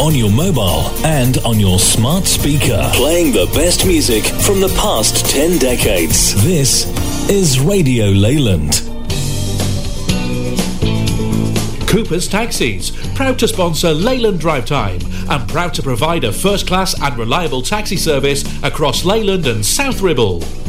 on your mobile, and on your smart speaker. Playing the best music from the past 10 decades. This is Radio Leyland. Cooper's Taxis, proud to sponsor Leyland Drive Time and proud to provide a first-class and reliable taxi service across Leyland and South Ribble.